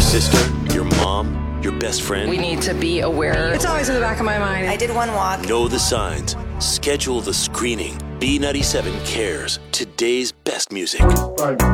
sister, your mom, your best friend. We need to be aware. It's always in the back of my mind. I did one walk. Know the signs. Schedule the screening. B97 cares. Today's best music.